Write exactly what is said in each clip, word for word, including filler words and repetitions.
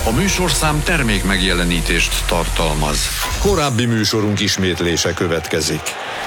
A műsorszám termék megjelenítést tartalmaz. Korábbi műsorunk ismétlése következik.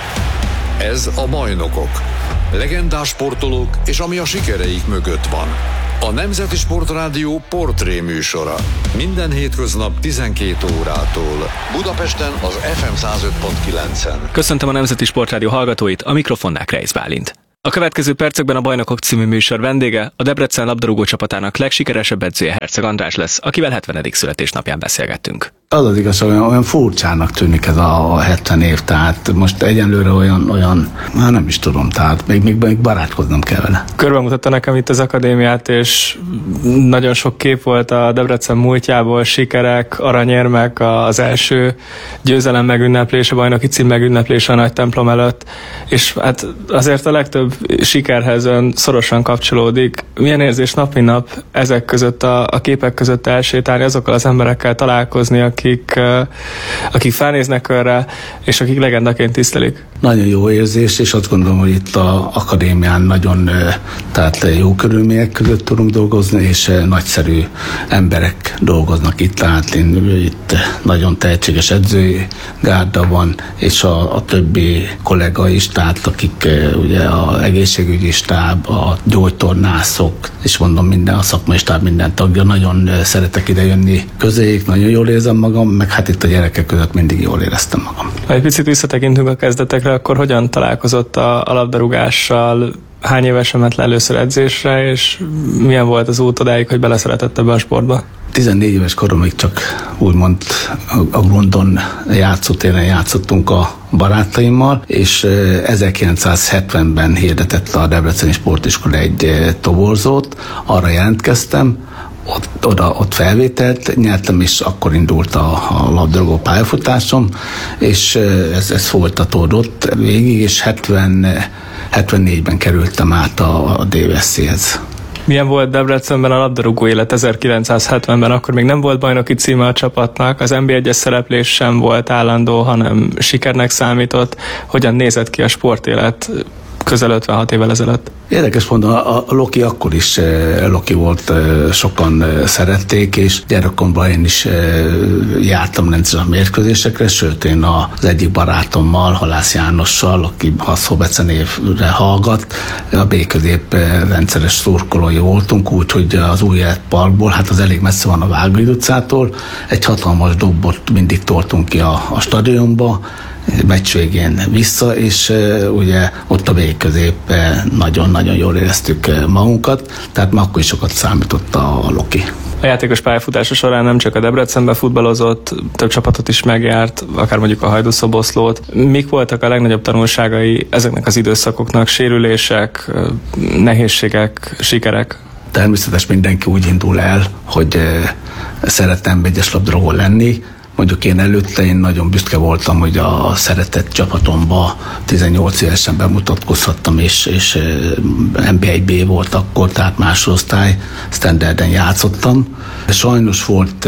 Ez a Bajnokok. Legendás sportolók és ami a sikereik mögött van. A Nemzeti Sportrádió portré műsora. Minden hétköznap tizenkét órától. Budapesten az ef em száz öt pont kilencen. Köszöntöm a Nemzeti Sportrádió hallgatóit, a mikrofonnál Kreisz Bálint. A következő percekben a Bajnokok című műsor vendége a Debrecen labdarúgó csapatának legsikeresebb edzője Herceg András lesz, akivel hetvenedik születésnapján beszélgettünk. Az az igaz, olyan, olyan furcsának tűnik ez a, a hetven év, tehát most egyenlőre olyan, olyan, már nem is tudom, tehát még, még, még barátkoznom kell vele. Körbe nekem itt az akadémiát, és nagyon sok kép volt a Debrecen múltjából, sikerek, aranyérmek, az első győzelem megünneplése, bajnoki cím megünneplése a nagy templom előtt, és hát azért a legtöbb sikerhez ön szorosan kapcsolódik. Milyen érzés nap mint nap ezek között, a, a képek között elsétálni, azokkal az emberekkel találkozni, akik, akik felnéznek önre, és akik legendaként tisztelik? Nagyon jó érzés, és azt gondolom, hogy itt az akadémián nagyon tehát jó körülmények között tudunk dolgozni, és nagyszerű emberek dolgoznak itt, tehát itt nagyon tehetséges edzői gárda van, és a, a többi kollega is, tehát akik ugye az egészségügyi stáb, a gyógytornászok, és mondom minden, a szakmai stáb minden tagja, nagyon szeretek ide jönni közéjük, nagyon jól érzem magam, meg hát itt a gyerekek között mindig jól éreztem magam. Ha egy picit visszatekintünk a kezdetekre, akkor hogyan találkozott a, a labdarúgással? Hány évesen ment le először edzésre, és milyen volt az út odáig, hogy beleszeretett ebbe a sportba? tizennégy éves koromig csak úgymond a Grundon játszótéren játszottunk a barátaimmal, és ezerkilencszázhetvenben hirdetett a Debreceni Sportiskola egy toborzót, arra jelentkeztem, Ott, oda, ott felvételt nyertem, és akkor indult a, a labdarúgó pályafutásom, és ez, ez folytatódott végig, és hetven, hetvennégyben kerültem át a, a dé vé es cé-hez. Milyen volt Debrecenben a labdarúgó élet ezerkilencszázhetvenben? Akkor még nem volt bajnoki címe a csapatnak, az en bé egyes szereplés sem volt állandó, hanem sikernek számított. Hogyan nézett ki a sportélet közel ötvenhat évvel ezelőtt? Érdekes mondom, a Loki akkor is Loki volt, sokan szerették, és gyerekkoromban én is jártam rendszeresen a mérkőzésekre, sőt én az egyik barátommal, Halász Jánossal, aki Hasszóbece névre hallgat, a B-közép rendszeres szurkolói voltunk, úgyhogy az új parkból, hát az elég messze van a Vágóhíd utcától, egy hatalmas dobbot mindig toltunk ki a, a stadionba, meccs végén vissza, és uh, ugye ott a végközép nagyon-nagyon jól éreztük magunkat, tehát már akkor is sokat számított a, a Loki. A játékos pályafutása során nem csak a Debrecenbe futballozott, több csapatot is megjárt, akár mondjuk a Hajdú-Szoboszlót. Mik voltak a legnagyobb tanulságai ezeknek az időszakoknak? Sérülések, nehézségek, sikerek? Természetes mindenki úgy indul el, hogy uh, szeretem egyes labdarúgó lenni. Mondjuk én előtte én nagyon büszke voltam, hogy a szeretett csapatomba tizennyolc évesen bemutatkozhattam, és, és en bé egy bé volt akkor, tehát másodosztály standarden játszottam. Sajnos volt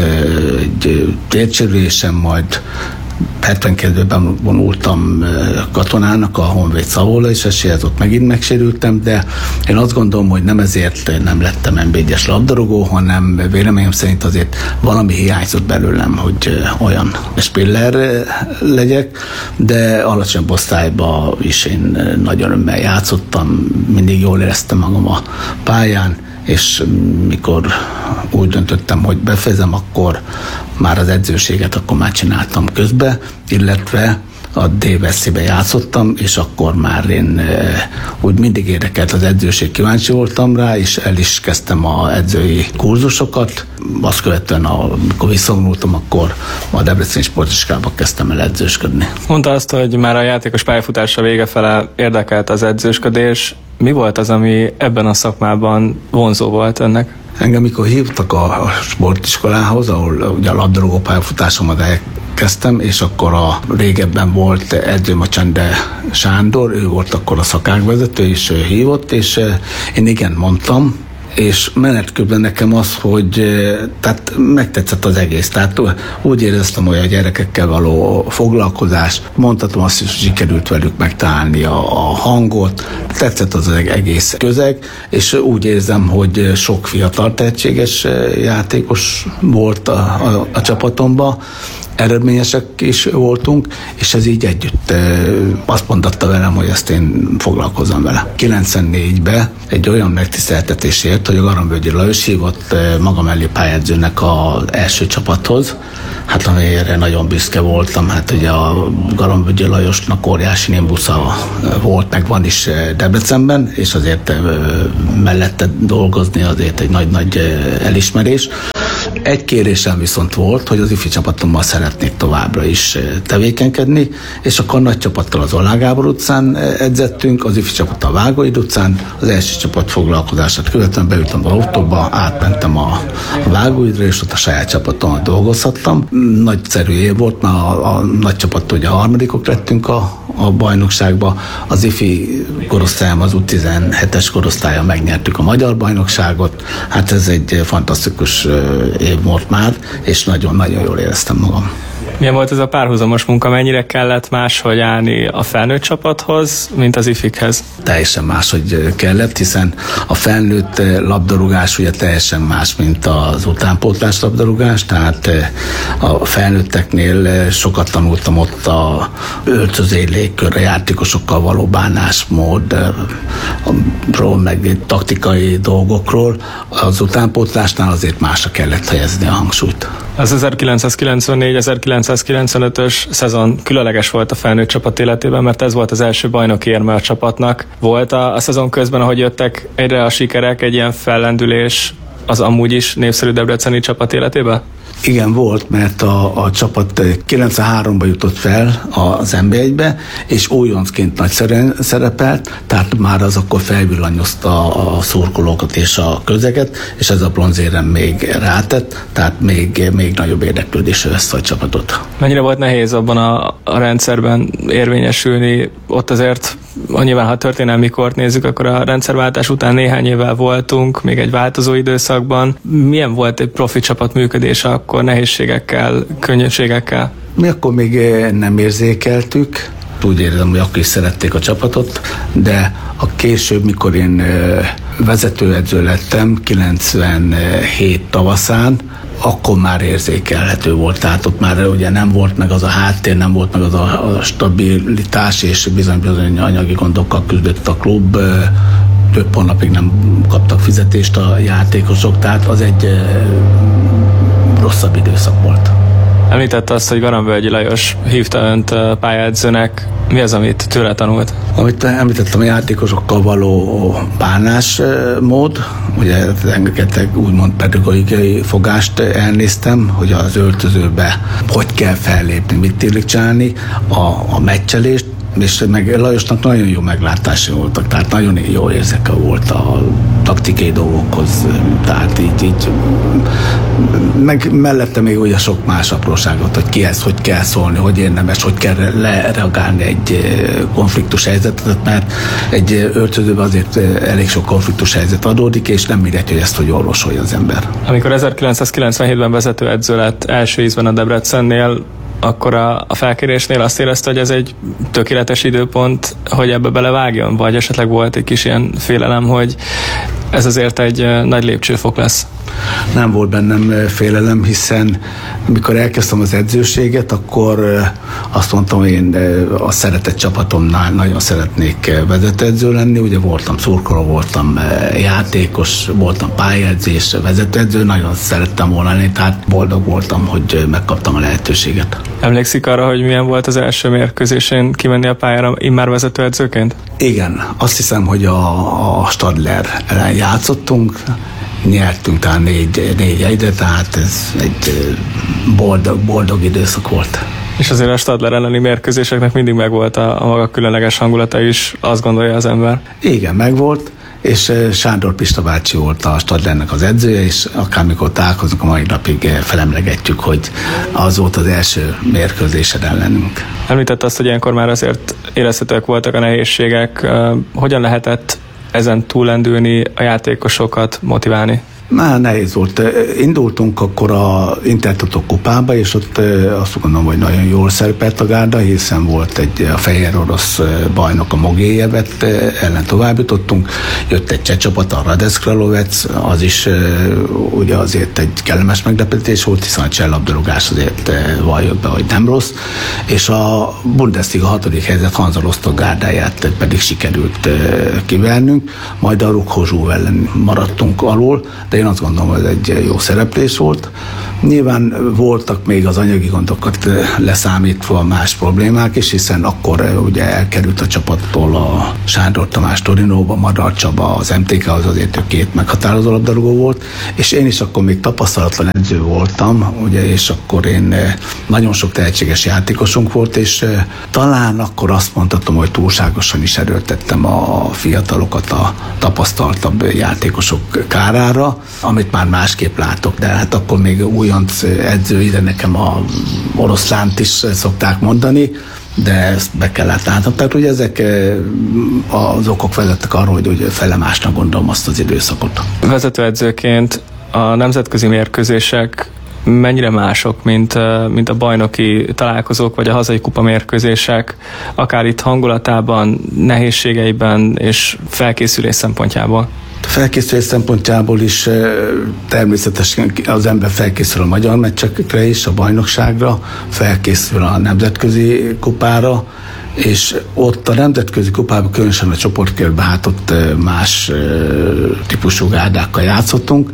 egy térsérülésem, majd hetvenkettőben vonultam katonának a Honvéd Szavola, és esélyez ott megint megsérültem, de én azt gondolom, hogy nem ezért nem lettem en bé egyes labdarúgó, hanem véleményem szerint azért valami hiányzott belőlem, hogy olyan spiller legyek, de alacsony osztályban is én nagyon örömmel játszottam, mindig jól éreztem magam a pályán, és mikor úgy döntöttem, hogy befejezem, akkor már az edzőséget akkor már csináltam közbe, illetve a dé vé es cé-be játszottam, és akkor már én úgy mindig érdekelt az edzőség, kíváncsi voltam rá, és el is kezdtem az edzői kurzusokat. Azt követően, amikor visszavonultam, akkor a Debreceni Sportiskolában kezdtem el edzősködni. Mondta azt, hogy már a játékos pályafutása vége fele érdekelt az edzősködés. Mi volt az, ami ebben a szakmában vonzó volt önnek? Engem mikor hívtak a sportiskolához, ahol ugye a labdarúgó pályafutásomat elkezdtem, és akkor a régebben volt edzőm a Csende Sándor, ő volt akkor a szakágvezető, és ő hívott, és én igen mondtam, és menet közben nekem az, hogy tehát megtetszett az egész. Tehát úgy éreztem, hogy a gyerekekkel való foglalkozás, mondhatom azt is, hogy sikerült velük megtalálni a, a hangot, tetszett az egész közeg, és úgy érzem, hogy sok fiatal tehetséges játékos volt a, a, a csapatomban, eredményesek is voltunk, és ez így együtt azt mondatta velem, hogy ezt én foglalkozom vele. kilencvennégyben egy olyan megtiszteltetésért, hogy a Garambölgyi Lajos hívott maga mellé pályázőnek az első csapathoz, hát amelyre nagyon büszke voltam, hát ugye a Garambölgyi Lajosnak óriási nimbusza volt, meg van is Debrecenben, és azért mellette dolgozni azért egy nagy-nagy elismerés. Egy kérésem viszont volt, hogy az ifi csapatommal szeretnék továbbra is tevékenykedni, és akkor nagy csapattal az Ollán Gábor utcán edzettünk, az ifi csapattal a Vágóid utcán, az első csapat foglalkozását követően beültem az autóba, átmentem a Vágóidra, és ott a saját csapatommal dolgozhattam. Nagyszerű év volt, mert a, a nagy csapattól ugye a harmadikok lettünk a, a bajnokságba, az ifi korosztályom, az U tizenhetes korosztálya megnyertük a magyar bajnokságot, hát ez egy fantasztikus év volt már, és nagyon-nagyon jól éreztem magam. Milyen volt ez a párhuzamos munka? Mennyire kellett máshogy állni a felnőtt csapathoz, mint az ifikhez? Teljesen máshogy kellett, hiszen a felnőtt labdarúgás ugye teljesen más, mint az utánpótlás labdarúgás, tehát a felnőtteknél sokat tanultam ott a öltözék légkör, a játékosokkal való bánásmódról, meg taktikai dolgokról. Az utánpótlásnál azért másra kellett helyezni a hangsúlyt. Az ezerkilencszázkilencvennégy ezerkilencszázkilencvenötös szezon különleges volt a felnőtt csapat életében, mert ez volt az első bajnoki érme a csapatnak. Volt a, a szezon közben, ahogy jöttek egyre a sikerek, egy ilyen fellendülés az amúgy is népszerű debreceni csapat életében? Igen, volt, mert a, a csapat kilencvenháromban jutott fel az en bé egybe, és újoncként nagyszerűen szerepelt, tehát már az akkor felvillanyozta a szurkolókat és a közeget, és ez a bronzérem még rátett, tehát még, még nagyobb érdeklődésre vesz a csapatot. Mennyire volt nehéz abban a, a rendszerben érvényesülni? Ott azért, nyilván ha a történelmi kort nézzük, akkor a rendszerváltás után néhány évvel voltunk, még egy változó időszakban. Milyen volt egy profi csapat működése akkor nehézségekkel, könnyűségekkel? Mi akkor még nem érzékeltük. Úgy érzem, hogy akkor is szerették a csapatot, de a később, mikor én vezetőedző lettem, kilencvenhét tavaszán, akkor már érzékelhető volt. Tehát ott már ugye nem volt meg az a háttér, nem volt meg az a, a stabilitás, és bizony-bizony anyagi gondokkal küzdött a klub. Több hónapig nem kaptak fizetést a játékosok, tehát az egy rosszabb időszak volt. Említette azt, hogy Garambölgyi Lajos hívta önt pályaedzőnek. Mi az, amit tőle tanult? Amit említettem, a játékosokkal való bánásmód, ugye rengeteg úgymond pedagógiai fogást elnéztem, hogy az öltözőbe hogy kell fellépni, mit illik csinálni, a, a meccselést, és meg Lajosnak nagyon jó meglátásai voltak, tehát nagyon jó érzeke volt a taktikai dolgokhoz, tehát így, így meg mellette még ugye sok más apróságot, hogy kihez hogy kell szólni, hogy érdemes, hogy kell lereagálni egy konfliktus helyzetet, mert egy öltözőben azért elég sok konfliktus helyzet adódik, és nem mindegy, hogy ezt hogy orvosolja az ember. Amikor ezerkilencszázkilencvenhétben vezetőedző lett első ízben a Debrecennél, akkor a, a felkérésnél azt érezte, hogy ez egy tökéletes időpont, hogy ebbe belevágjon, vagy esetleg volt egy kis ilyen félelem, hogy ez azért egy nagy lépcsőfok lesz? Nem volt bennem félelem, hiszen mikor elkezdtem az edzőséget, akkor azt mondtam, hogy én a szeretett csapatomnál nagyon szeretnék vezetőedző lenni. Ugye voltam szurkoló, voltam játékos, voltam pályaedzés, vezetőedző, nagyon szerettem volna lenni, tehát boldog voltam, hogy megkaptam a lehetőséget. Emlékszik arra, hogy milyen volt az első mérkőzésén kimenni a pályára immár vezetőedzőként? Igen, azt hiszem, hogy a, a Stadler ellen játszottunk, nyertünk talán négy, négy egyre, tehát ez egy boldog, boldog időszak volt. És azért a Stadler elleni mérkőzéseknek mindig megvolt a, a maga különleges hangulata is, azt gondolja az ember. Igen, megvolt, és Sándor Pista bácsi volt a Stadlernek az edzője, és akármikor találkozunk, a mai napig felemlegetjük, hogy az volt az első mérkőzésed ellenünk. Említett azt, hogy ilyenkor már azért érezhetőek voltak a nehézségek. Hogyan lehetett ezen túlendülni, a játékosokat motiválni? Már nehéz volt. Indultunk akkor a Intertoto kupába, és ott azt gondolom, hogy nagyon jól szerepelt a gárda, hiszen volt egy a fehér orosz bajnok, a Mogiljevet ellen tovább jutottunk, jött egy cseh csapat, a Hradec Králové, az is ugye azért egy kellemes meglepetés volt, hiszen a cseh labdarúgás azért valljuk be, hogy nem rossz, és a Bundesliga hatodik helyzet Hansa Rostock gárdáját pedig sikerült kivernünk, majd a Rukhozsú ellen maradtunk alul, de én azt gondolom, hogy ez egy jó szereplés volt. Nyilván voltak még az anyagi gondokat leszámítva más problémák is, hiszen akkor ugye elkerült a csapattól a Sándor Tamás Torinóba, Madar Csaba az em té ká-hoz, azért ő két meghatározó labdarúgó volt, és én is akkor még tapasztalatlan edző voltam, ugye, és akkor én nagyon sok tehetséges játékosunk volt, és talán akkor azt mondhatom, hogy túlságosan is erőltettem a fiatalokat a tapasztaltabb játékosok kárára, amit már másképp látok, de hát akkor még újonc edző, ide nekem a oroszlánt is szokták mondani, de ezt be kellett látnom. Tehát ugye ezek az okok vezettek arra, hogy, hogy felemásnak gondolom azt az időszakot. Vezetőedzőként a nemzetközi mérkőzések mennyire mások, mint, mint a bajnoki találkozók, vagy a hazai kupamérkőzések, akár itt hangulatában, nehézségeiben és felkészülés szempontjából? A felkészülés szempontjából is természetesen az ember felkészül a magyar meccsekre is, a bajnokságra, felkészül a nemzetközi kupára, és ott a nemzetközi kupában, különösen a csoportkörben, hát ott más típusú gárdákkal játszottunk.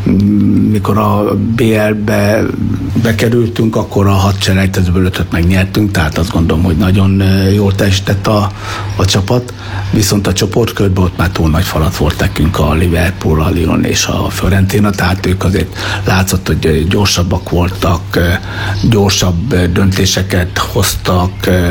Mikor a bé el-be bekerültünk, akkor a hat selejtezőből ötöt megnyertünk, tehát azt gondolom, hogy nagyon jól teljesített a, a csapat. Viszont a csoportkörben ott már túl nagy falat volt nekünk a Liverpool, a Lyon és a Fiorentina, tehát ők azért látszott, hogy gyorsabbak voltak, gyorsabb döntéseket hoztak,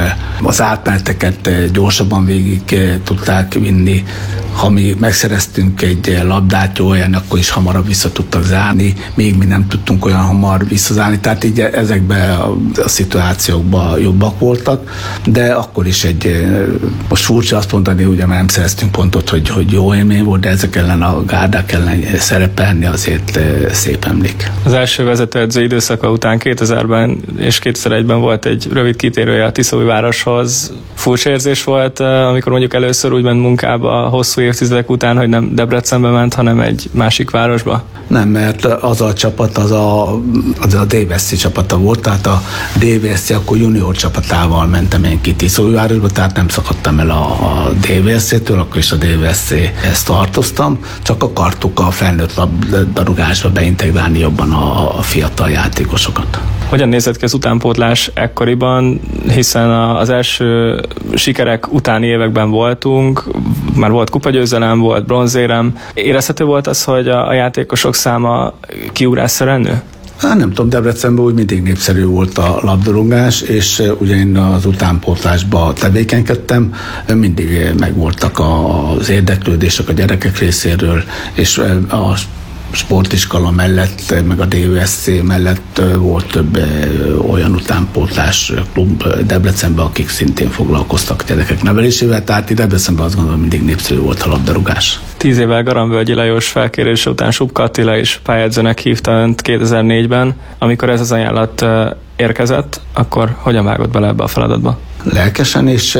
az átmeneteket gyorsabban végig tudták vinni. Ha mi megszereztünk egy labdát jó olyan, akkor is hamarabb vissza tudtak zárni, még mi nem tudtunk olyan hamar visszazárni, tehát így ezekben a, a szituációkban jobbak voltak, de akkor is egy, most furcsa azt mondani, ugye már nem szereztünk pontot, hogy, hogy jó élmény volt, de ezek ellen a gárdák ellen szerepelni azért szép emlék. Az első vezetőedző időszaka után kétezerben és kétezer-egyben volt egy rövid kitérője a Tiszaújvároshoz. Furcsa érzés volt, amikor mondjuk először úgy ment munkába hosszú évtizedek után, hogy nem Debrecenbe ment, hanem egy másik városba? Nem, mert az a csapat, az a, az a dé vé es cé csapata volt, tehát a dé vé es cé akkor junior csapatával mentem én ki Tiszaújvárosba, tehát nem szakadtam el a, a dé vé es cé-től, akkor is a dé vé es cé-hez tartoztam, csak akartuk a felnőtt labdarúgásba beintegrálni jobban a, a fiatal játékosokat. Hogyan nézett ki az utánpótlás ekkoriban, hiszen az első sikerek utáni években voltunk, már volt kupagyőzelem, volt bronzérem. Érezhető volt az, hogy a játékosok száma kiugrásszerűen nő? Hát nem tudom, Debrecenben úgy mindig népszerű volt a labdarúgás, és ugye én az utánpótlásba tevékenykedtem, mindig megvoltak az érdeklődések a gyerekek részéről, és a sportiskola mellett, meg a dé vé es cé mellett volt több olyan utánpótlás klub Debrecenben, akik szintén foglalkoztak gyerekek nevelésével, tehát itt Debrecenben azt gondolom mindig népszerű volt a labdarúgás. Tíz évvel Garamvölgyi Lajos felkérése után Subka Attila is pályázónak hívta önt kétezer-négyben. Amikor ez az ajánlat érkezett, akkor hogyan vágott bele ebbe a feladatba? Lelkesen, és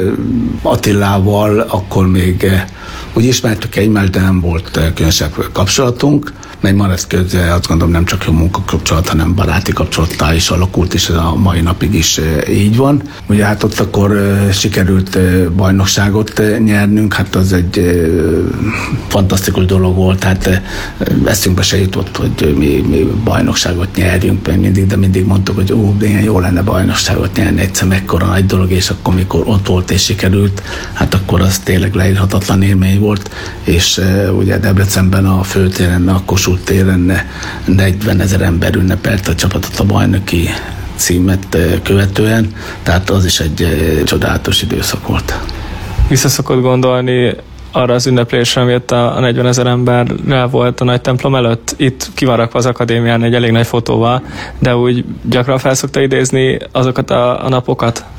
Attilával akkor még úgy ismertük egymást, de nem volt különösebb kapcsolatunk, mert maradt közben azt gondolom nem csak jó munkakapcsolat, hanem baráti kapcsolattá is alakult, és ez a mai napig is így van. Ugye hát ott akkor sikerült bajnokságot nyernünk, hát az egy fantasztikus dolog volt, hát eszünkbe se jutott, hogy mi, mi bajnokságot nyerjünk mindig, de mindig mondtuk, hogy ó, ilyen jó lenne bajnokságot nyerni, egyszer mekkora nagy dolog, és akkor mikor ott volt és sikerült, hát akkor az tényleg leírhatatlan élmény volt, és ugye Debrecenben a főtéren, a Kossuth téren negyvenezer ember ünnepelte a csapatot a bajnoki címet követően, tehát az is egy csodálatos időszak volt. Vissza szokott gondolni arra az ünneplésre, ami ott a negyvenezer emberrel volt a nagy templom előtt. Itt ki van rakva az akadémián egy elég nagy fotóval, de úgy gyakran fel szokta idézni azokat a, a napokat?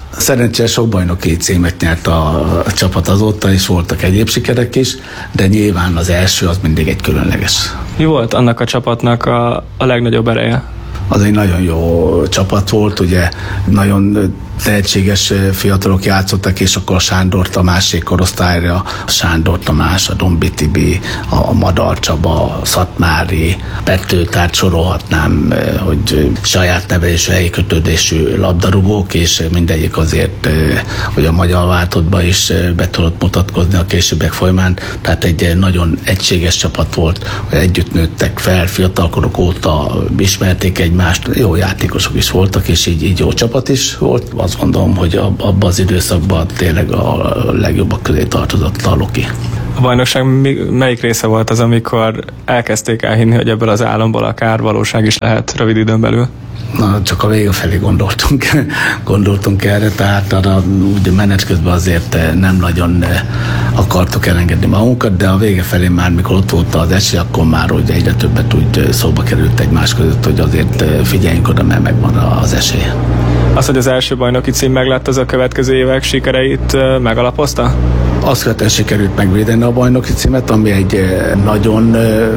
Szerencsére sok bajnoki címet nyert a, a csapat azóta, és voltak egyéb sikerek is, de nyilván az első az mindig egy különleges. Mi volt annak a csapatnak a, a legnagyobb ereje? Az egy nagyon jó csapat volt, ugye nagyon tehetséges fiatalok játszottak, és akkor a Sándor Tamás korosztályra, a Sándor Tamás, a Dombi Tibi, a Madar Csaba, a Szatmári, Petőtárt sorolhatnám, hogy saját nevelésű, helyi kötődésű labdarúgók, és mindegyik azért, hogy a magyar váltottban is be tudott mutatkozni a későbbiek folyamán, tehát egy nagyon egységes csapat volt, hogy együtt nőttek fel, fiatalkorok óta ismerték egymást, jó játékosok is voltak, és így, így jó csapat is volt. Azt gondolom, hogy abban az időszakban tényleg a legjobbak közé tartozott a Loki. A bajnokság melyik része volt az, amikor elkezdték elhinni, hogy ebből az álomból akár valóság is lehet rövid időn belül? Na, csak a vége felé gondoltunk, gondoltunk erre, tehát arra úgy menet közben azért nem nagyon akartuk elengedni magunkat, de a vége felé már, mikor ott volt az esély, akkor már úgy egyre többet úgy szóba került egymás között, hogy azért figyeljünk oda, mert megvan az esély. Az, hogy az első bajnoki cím meglett, az a következő évek sikereit megalapozta? Azt követően sikerült megvédeni a bajnoki címet, ami egy nagyon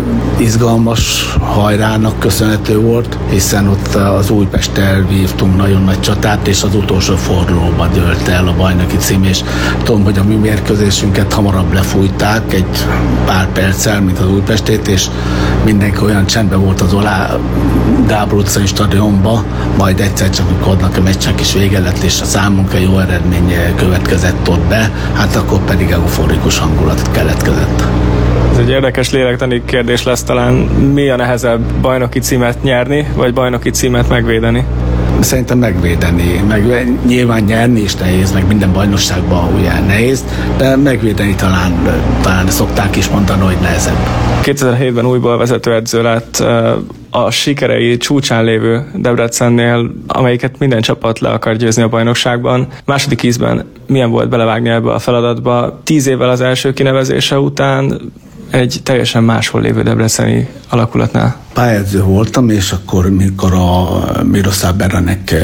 izgalmas hajrának köszönhető volt, hiszen ott az Újpesttel vívtunk nagyon nagy csatát, és az utolsó fordulóban dőlt el a bajnoki cím, és tudom, hogy a mi mérkőzésünket hamarabb lefújták egy pár perccel, mint az Újpestét, és mindenki olyan csendben volt az Olá Gábor utcai stadionba, majd egyszer csak adnak a meccsnek is vége lett, és a számunkra jó eredmény következett ott be, hát akkor pedig euforikus hangulat keletkezett. Ez egy érdekes lélektani kérdés lesz talán. Mi a nehezebb, bajnoki címet nyerni, vagy bajnoki címet megvédeni? Szerintem megvédeni, meg nyilván nyerni is nehéz, meg minden bajnokságban ugye nehéz, de megvédeni talán, talán szokták is mondani, hogy nehezebb. kétezer-hétben újból vezetőedző lett, a sikerei csúcsán lévő Debrecennél, amelyiket minden csapat le akar győzni a bajnokságban. Második ízben milyen volt belevágni ebbe a feladatba? Tíz évvel az első kinevezése után egy teljesen máshol lévő debreceni alakulatnál. Pályázó voltam, és akkor, mikor a Miroslav Beranek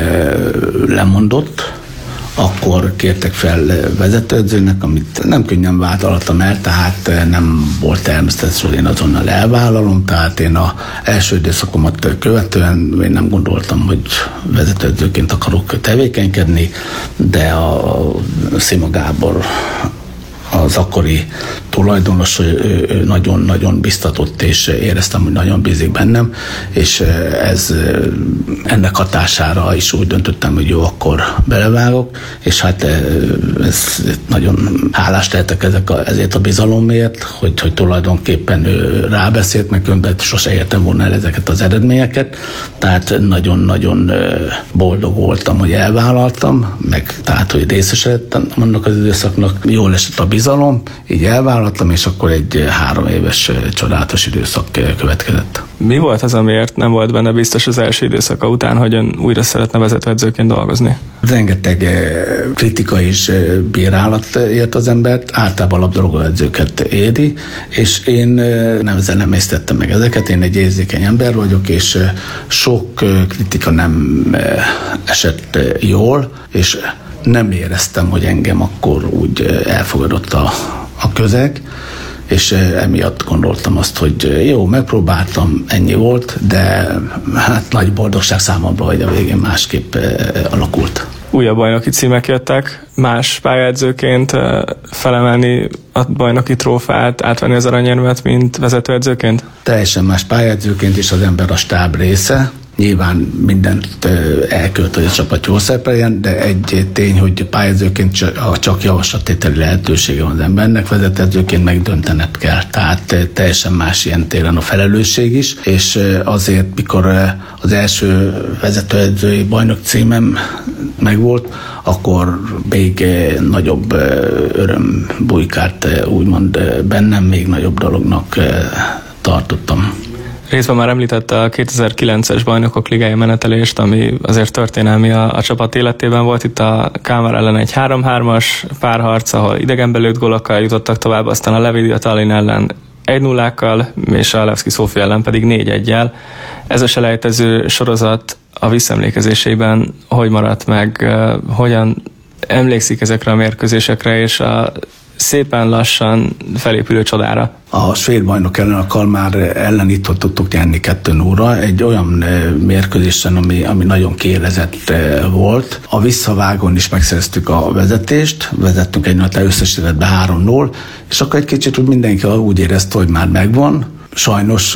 lemondott, akkor kértek fel vezetőedzőnek, amit nem könnyen vállaltam el, tehát nem volt természetes, hogy én azonnal elvállalom, tehát én az első időszakomat követően én nem gondoltam, hogy vezetőedzőként akarok tevékenykedni, de a Szima Gábor, az akkori tulajdonos, ő nagyon-nagyon biztatott, és éreztem, hogy nagyon bízik bennem, és ez, ennek hatására is úgy döntöttem, hogy jó, akkor belevágok, és hát ez nagyon hálás lehetek ezek a, ezért a bizalomért, hogy, hogy tulajdonképpen ő rábeszélt, meg önben sose értem volna el ezeket az eredményeket, tehát nagyon-nagyon boldog voltam, hogy elvállaltam, meg tehát, hogy részesedtem annak az időszaknak, jól esett a bizalom, így elvállaltam, és akkor egy három éves csodálatos időszak következett. Mi volt az, amiért nem volt benne biztos az első időszaka után, hogy ön újra szeretne vezetőedzőként dolgozni? Rengeteg kritika és bírálat ért az embert, általában labdarúgóedzőket éri, és én nem ezzel nem észtettem meg ezeket, én egy érzékeny ember vagyok, és sok kritika nem esett jól, és nem éreztem, hogy engem akkor úgy elfogadott a, a közeg, és emiatt gondoltam azt, hogy jó, megpróbáltam, ennyi volt, de hát nagy boldogság számomra, hogy a végén másképp alakult. Újabb bajnoki címek jöttek, más pályaedzőként felemelni a bajnoki trófát, átvenni az aranyérmet, mint vezetőedzőként? Teljesen más pályaedzőként is, az ember a stáb része. Nyilván mindent elkölt, hogy a csapat jól szerepeljen, de egy tény, hogy pályázóként csak javaslattételi lehetősége van az embernek, vezetőként megdöntened kell. Tehát teljesen más ilyen téren a felelősség is, és azért, mikor az első vezetőedzői bajnok címem megvolt, akkor még nagyobb öröm bujkált úgymond bennem, még nagyobb dolognak tartottam. Részben már említette a kétezer-kilences Bajnokok Ligája menetelést, ami azért történelmi a, a csapat életében volt. Itt a Kalmar ellen egy három-hármas párharc, ahol idegenbe lőtt gólokkal jutottak tovább, aztán a Levidia Tallinn ellen egy nullákkal, és a Levski Szófia ellen pedig négy egyel. Ez a selejtező sorozat a visszaemlékezésében hogy maradt meg, hogyan emlékszik ezekre a mérkőzésekre, és a szépen lassan felépülő csodára? A svéd bajnok ellen, a Kalmár ellen itt tudtuk nyerni kettő nulla, egy olyan mérkőzésen, ami, ami nagyon kiélezett volt. A visszavágón is megszereztük a vezetést, vezettünk egy nagy összesített három null, és akkor egy kicsit úgy mindenki úgy érezte, hogy már megvan. Sajnos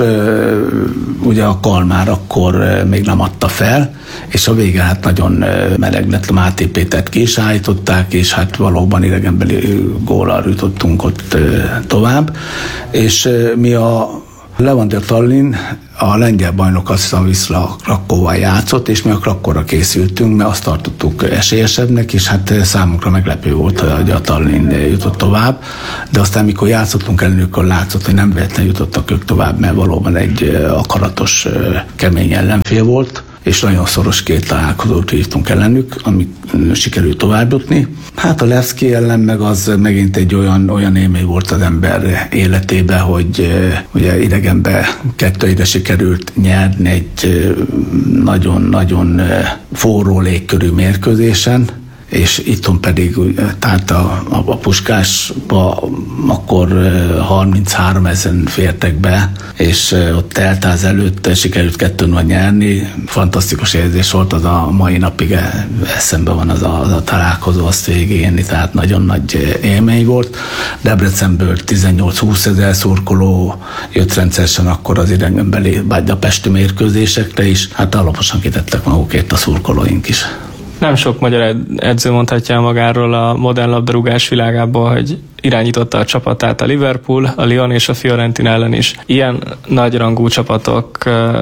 ugye a Kalmár akkor még nem adta fel, és a vége hát nagyon meleg lett, a Máté Pétert ki is állították, és hát valóban idegenbeli góllal jutottunk ott tovább. És mi a Levadia Tallinn, a lengyel bajnok, azt hiszem Wisla Krakóval játszott, és mi a Krakóra készültünk, mert azt tartottuk esélyesebbnek, és hát számunkra meglepő volt, hogy a Tallinn jutott tovább, de aztán mikor játszottunk ellenük, akkor látszott, hogy nem véletlenül jutottak ők tovább, mert valóban egy akaratos, kemény ellenfél volt, és nagyon szoros két találkozót hívtunk ellenük, ami sikerült tovább jutni. Hát a Levski ellen meg az megint egy olyan, olyan élmény volt az ember életében, hogy ugye idegenbe kettő ide sikerült nyerni egy nagyon-nagyon forró légkörű mérkőzésen, és itthon pedig, tehát a, a, a Puskásba akkor harminchárom ezeren fértek be, és ott teltház előtt sikerült kettő nulla nyerni. Fantasztikus érzés volt, az a mai napig eszembe van az a, az a találkozó, azt végigélni, tehát nagyon nagy élmény volt. Debrecenből tizennyolc-húsz ezer szurkoló jött rendszeresen akkor az idegenbeli budapesti mérkőzésekre is, hát alaposan kitettek magukért a szurkolóink is. Nem sok magyar edző mondhatja magáról a modern labdarúgás világából, hogy irányította a csapatát a Liverpool, a Lyon és a Fiorentina ellen is. Ilyen nagyrangú csapatok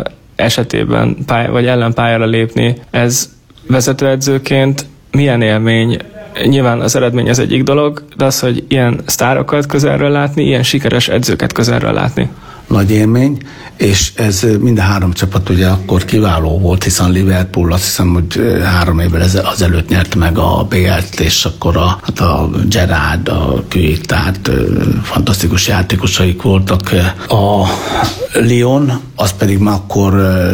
esetében pály- vagy ellenpályára lépni, ez vezetőedzőként milyen élmény? Nyilván az eredmény az egyik dolog, de az, hogy ilyen sztárokat közelről látni, ilyen sikeres edzőket közelről látni. Nagy élmény, és ez mind a három csapat ugye akkor kiváló volt, hiszen Liverpool azt hiszem, hogy három évvel azelőtt nyert meg a bé el-t, és akkor a, hát a Gerrard, a Kuit, tehát fantasztikus játékosaik voltak. A Lyon, az pedig már akkor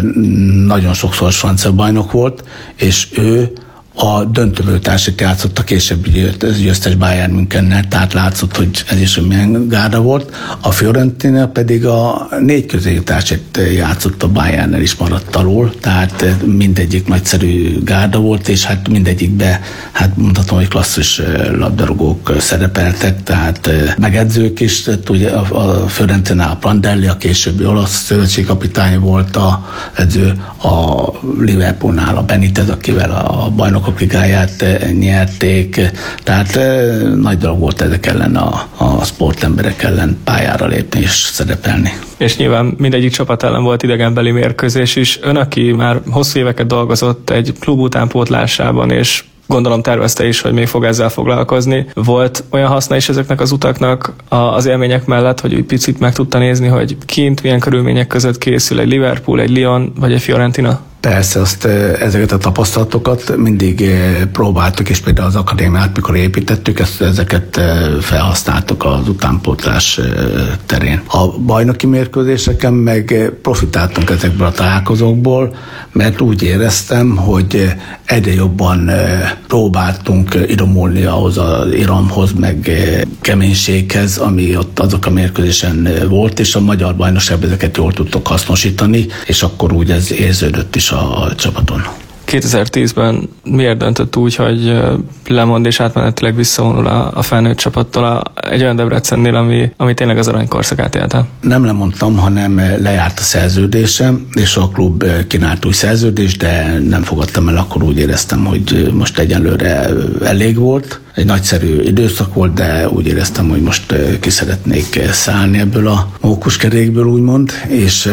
nagyon sokszor francia bajnok volt, és ő a döntőből társat játszott a később győztes Bayern Münchennel, tehát látszott, hogy ez is milyen gárda volt. A Fiorentina pedig a négy közéjutást játszott a Bayernnel is maradt alul, tehát mindegyik nagyszerű gárda volt, és hát mindegyikbe, hát mondhatom, hogy klasszis labdarúgók szerepeltek, tehát megedzők is, tehát ugye a Fiorentina a Prandelli, a későbbi olasz szövetségkapitány volt a edző, a Liverpoolnál a Benitez, akivel a bajnok a ligáját nyerték, tehát nagy dolog volt ezek ellen a, a sportemberek ellen pályára lépni és szerepelni. És nyilván mindegyik csapat ellen volt idegenbeli mérkőzés is. Ön, aki már hosszú éveket dolgozott egy klub utánpótlásában, és gondolom tervezte is, hogy még fog ezzel foglalkozni. Volt olyan haszna is ezeknek az utaknak az élmények mellett, hogy úgy picit meg tudta nézni, hogy kint milyen körülmények között készül egy Liverpool, egy Lyon vagy egy Fiorentina? Persze, azt, ezeket a tapasztalatokat mindig próbáltuk, és például az akadémiát, mikor építettük, ezt, ezeket felhasználtuk az utánpótlás terén. A bajnoki mérkőzéseken meg profitáltunk ezekből a találkozókból, mert úgy éreztem, hogy egyre jobban próbáltunk idomulni ahhoz az iramhoz, meg keménységhez, ami ott azok a mérkőzésen volt, és a magyar bajnokságban ezeket jól tudtok hasznosítani, és akkor úgy ez érződött is a csapaton. kétezer-tízben miért döntött úgy, hogy lemond és átmenetileg visszavonul a, a felnőtt csapattól a, egy olyan Debrecennél, ami, ami tényleg az aranykorszakát élte? Nem lemondtam, hanem lejárt a szerződésem, és a klub kínált új szerződést, de nem fogadtam el, akkor úgy éreztem, hogy most egyelőre elég volt. Egy nagyszerű időszak volt, de úgy éreztem, hogy most ki szeretnék szállni ebből a mókuskerékből, úgymond, és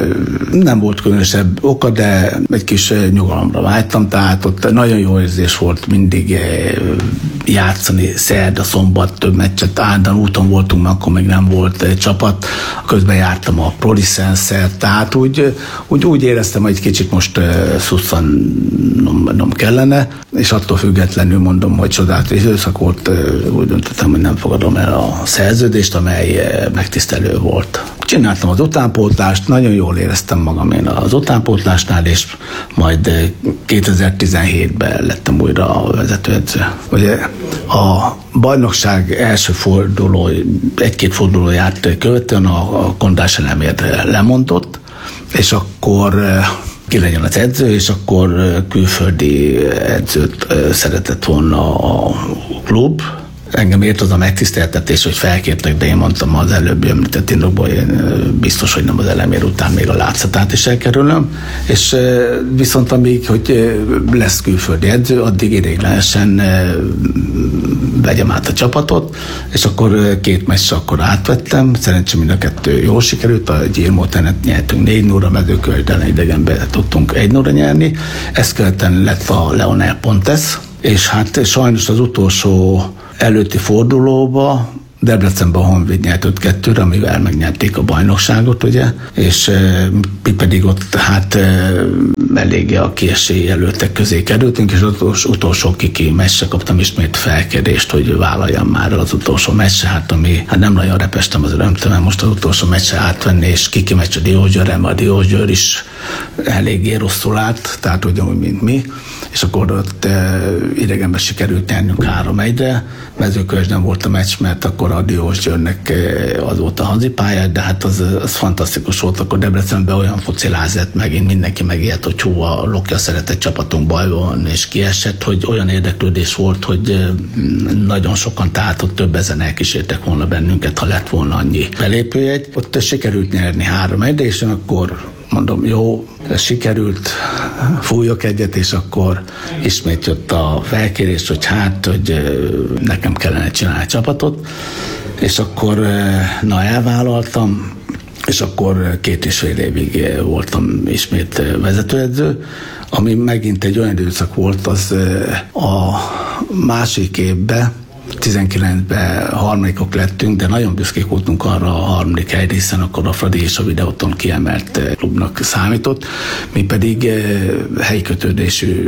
nem volt különösebb oka, de egy kis nyugalomra vágytam, tehát ott nagyon jó érzés volt mindig játszani, szerda, szombat, több meccset, állandóan úton voltunk, mert akkor még nem volt csapat, közben jártam a Prolicense-szel, tehát úgy, úgy, úgy éreztem, hogy egy kicsit most szusszanom kellene, és attól függetlenül mondom, hogy csodálatos időszak volt, úgy döntöttem, hogy nem fogadom el a szerződést, amely megtisztelő volt. Csináltam az utánpótlást, nagyon jól éreztem magam én az utánpótlásnál, és majd kétezer-tizenhétben lettem újra a vezetőedző. Ugye a bajnokság első forduló, egy-két fordulóját követően a, a Kondás Elemér lemondott, és akkor ki legyen az edző, és akkor külföldi edzőt szeretett volna a klub. Engem ért az a megtiszteltetés, hogy felkértek, de én mondtam az előbbi említett indokból, én biztos, hogy nem az Elemér után még a Látszatát is elkerülöm, és viszont amíg, hogy lesz külföldi edző, addig ideiglenesen vegyem át a csapatot, és akkor két meccs akkor átvettem, szerencsém mind a kettő jól sikerült, a Gyirmótenet nyertünk négy nulla, Mezőkövesden idegenben tudtunk egy nulla nyerni, ezt követően lett a Leonel Pontes, és hát sajnos az utolsó előtti fordulóba Debrecenben a Honvéd nyert öt kettőre, amivel megnyerték a bajnokságot, ugye, és e, mi pedig ott hát e, eléggé a kiesély előttek közé kerültünk, és az utolsó kiki meccse kaptam ismét felkérést, hogy vállaljam már az utolsó meccse, hát ami, hát nem nagyon repestem az örömtől, most az utolsó meccse átvenni, és kiki meccs a Diósgyőrrel, a Diósgyőr is eléggé rosszul állt, tehát ugyanúgy, mint mi, és akkor ott e, idegenben sikerült nyernünk három egyre, Mezőkövesden volt a meccs, mert akkor a Diósgyőrnek az volt a hazipályát, de hát az, az fantasztikus volt, akkor Debrecenben olyan focilázett, megint mindenki megijedt, hogy hú, a Lokja szeretett csapatunk bajban, és kiesett, hogy olyan érdeklődés volt, hogy nagyon sokan, tehát ott több ezen elkísértek volna bennünket, ha lett volna annyi belépőjegy. Ott sikerült nyerni három egyre, és akkor mondom, jó, sikerült, fújok egyet, és akkor ismét jött a felkérés, hogy hát, hogy nekem kellene csinálni a csapatot, és akkor na elvállaltam, és akkor két és fél évig voltam ismét vezetőedző, ami megint egy olyan időszak volt, az a másik évben, tizenkilencben harmadikok lettünk, de nagyon büszkék voltunk arra a harmadik helyre, hiszen akkor a Fradi és a Videóton kiemelt klubnak számított. Mi pedig helyi kötődésű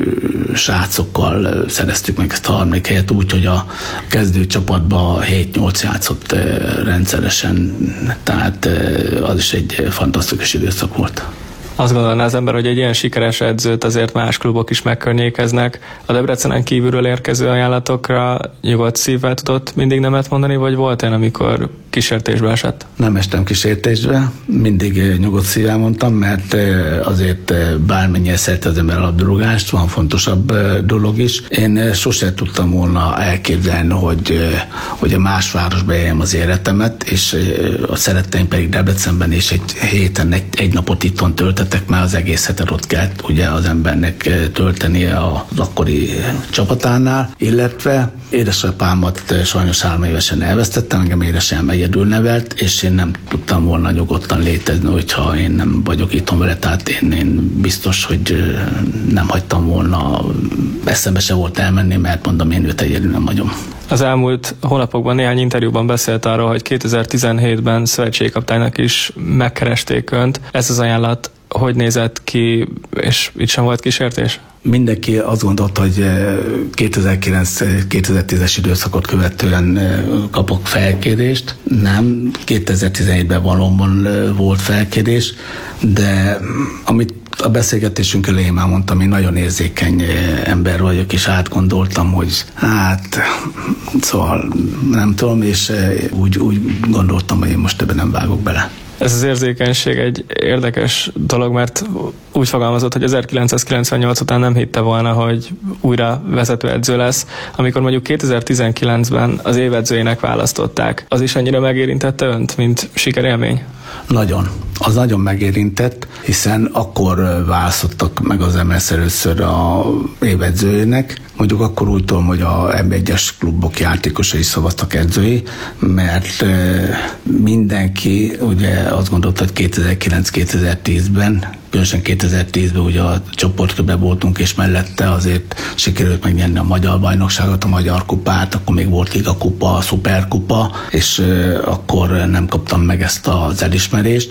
srácokkal szereztük meg ezt a harmadik helyet úgy, hogy a kezdő csapatban hét-nyolc játszott rendszeresen, tehát az is egy fantasztikus időszak volt. Azt gondolná az ember, hogy egy ilyen sikeres edzőt azért más klubok is megkörnyékeznek. A Debrecenen kívülről érkező ajánlatokra nyugodt szívvel tudott mindig nemet mondani, vagy volt olyan, amikor kísértésbe esett? Nem estem kísértésbe, mindig nyugodt szívvel mondtam, mert azért bármennyire szereti az ember a labdarúgást, van fontosabb dolog is. Én sosem tudtam volna elképzelni, hogy, hogy a más városba éljem az életemet, és a szeretteim pedig Debrecenben, és egy héten egy, egy napot itthon töltetek, mert az egész hetet ott kell ugye az embernek töltenie az akkori csapatánál, illetve édesapámat sajnos három évesen elvesztettem, engem édesem egyedül nevelt, és én nem tudtam volna nyugodtan létezni, hogyha én nem vagyok itthon vele, tehát én, én biztos, hogy nem hagytam volna, eszembe se volt elmenni, mert mondom, én őt egyedül nem hagyom. Az elmúlt hónapokban néhány interjúban beszélt arról, hogy kétezer-tizenhétben szövetségkapitánynak is megkeresték önt. Ez az ajánlat hogy nézett ki, és itt sem volt kísértés? Mindenki azt gondolta, hogy kétezer-kilenc-kétezer-tízes időszakot követően kapok felkérést. Nem, kétezer-tizenhétben valóban volt felkérés, de amit a beszélgetésünk elején már mondtam, én nagyon érzékeny ember vagyok, és átgondoltam, hogy hát, szóval nem tudom, és úgy, úgy gondoltam, hogy én most ebben nem vágok bele. Ez az érzékenység egy érdekes dolog, mert úgy fogalmazott, hogy ezerkilencszázkilencvennyolc után nem hitte volna, hogy újra vezetőedző lesz. Amikor mondjuk kétezer-tizenkilencben az évedzőjének választották, az is ennyire megérintette önt, mint sikerélmény? Nagyon. Az nagyon megérintett, hiszen akkor választottak meg az em el es először a évedzőjének. Mondjuk akkor úgy tudom, hogy a em egyes klubok játékosai szavaztak edzői, mert mindenki ugye azt gondolta, hogy kétezer-kilenc-kétezer-tízben, különösen kétezer-tízben ugye a csoportkörben voltunk, és mellette azért sikerült megnyerni a magyar bajnokságot, a magyar kupát, akkor még volt Liga kupa, Szuperkupa, és akkor nem kaptam meg ezt az elismerést,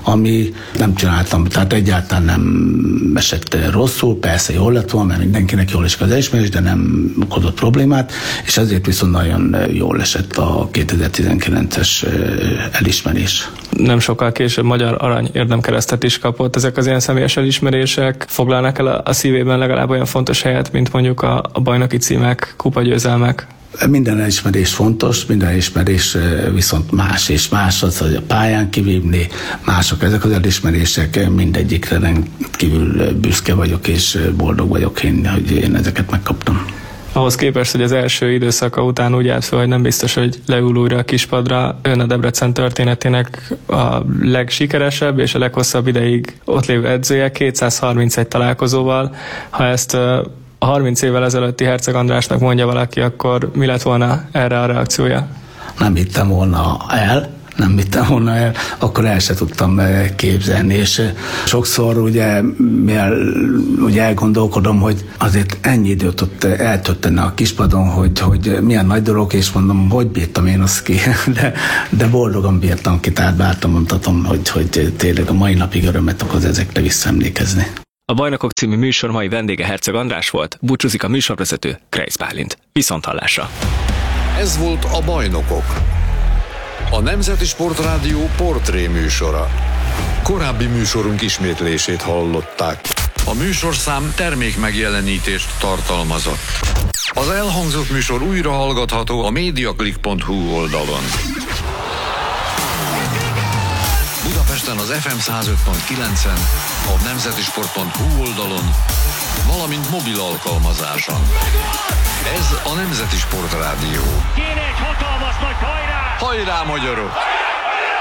ami nem csináltam, tehát egyáltalán nem esett rosszul, persze jól lett volna, mert mindenkinek jól esik az elismerés, de nem okozott problémát, és ezért viszont nagyon jól esett a kétezer-tizenkilences elismerés. Nem sokkal később Magyar Arany érdemkeresztet is kapott. Ezek az ilyen személyes elismerések foglalnak el a szívében legalább olyan fontos helyet, mint mondjuk a, a bajnoki címek, kupagyőzelmek? Minden elismerés fontos, minden elismerés viszont más és más, az, hogy a pályán kivívni, mások ezek az elismerések, mindegyikre rendkívül büszke vagyok és boldog vagyok én, hogy én ezeket megkaptam. Ahhoz képest, hogy az első időszaka után úgy állt fel, hogy nem biztos, hogy leül újra a kispadra, ön a Debrecen történetének a legsikeresebb és a leghosszabb ideig ott lévő edzője, kétszázharmincegy találkozóval. Ha ezt a harminc évvel ezelőtti Herceg Andrásnak mondja valaki, akkor mi lett volna erre a reakciója? Nem hittem volna el, nem hittem volna el, akkor el se tudtam képzelni, és sokszor ugye, mivel ugye elgondolkodom, hogy azért ennyi időt ott eltölteni a kispadon, hogy, hogy milyen nagy dolog, és mondom, hogy bírtam én azt ki, de, de boldogan bírtam ki, tehát bártam mondhatom, hogy, hogy tényleg a mai napig örömet okoz ezekre visszaemlékezni. A Bajnokok című műsor mai vendége Herceg András volt, búcsúzik a műsorvezető Kreisz Bálint. Viszonthallásra! Ez volt a Bajnokok, a Nemzeti Sportrádió portré műsora. Korábbi műsorunk ismétlését hallották. A műsorszám termék megjelenítést tartalmazott. Az elhangzott műsor újra hallgatható a mediaclick pont hu oldalon. Budapesten az ef em száz öt pont kilencen, a nemzetisport pont hu oldalon, valamint mobil alkalmazáson. Ez a Nemzeti Sportrádió. Kéne egy hatalmas nagy hajrá! Hajrá, magyarok!